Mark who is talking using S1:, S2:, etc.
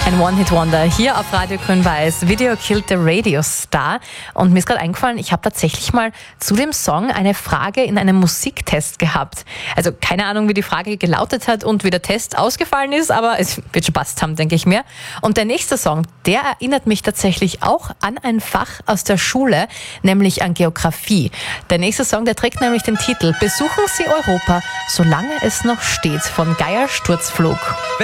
S1: Ein One-Hit-Wonder hier auf Radio Grün-Weiß. Video killed the Radio Star. Und mir ist gerade eingefallen, ich habe tatsächlich mal zu dem Song eine Frage in einem Musiktest gehabt. Also keine Ahnung, wie die Frage gelautet hat und wie der Test ausgefallen ist, aber es wird schon passt haben, denke ich mir. Und der nächste Song, der erinnert mich tatsächlich auch an ein Fach aus der Schule, nämlich an Geografie. Der nächste Song, der trägt nämlich den Titel Besuchen Sie Europa, solange es noch steht, von Geier Sturzflug.